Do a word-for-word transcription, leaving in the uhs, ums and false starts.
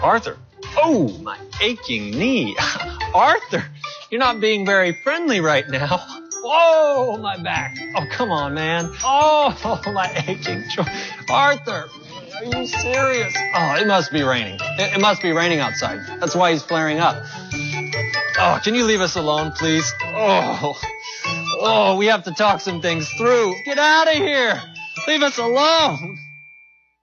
Arthur. Oh, my aching knee. Arthur, you're not being very friendly right now. Whoa, my back. Oh, come on, man. Oh, my aching joint. Arthur, are you serious? Oh, it must be raining. It, it must be raining outside. That's why he's flaring up. Oh, can you leave us alone, please? Oh, oh, we have to talk some things through. Get out of here. Leave us alone.